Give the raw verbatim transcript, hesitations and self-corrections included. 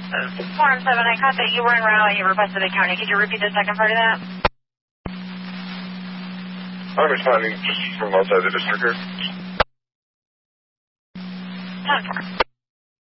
Form seven, I caught that you were in Raleigh, you requested the county. Could you repeat the second part of that? I'm responding from outside the district here. ten four.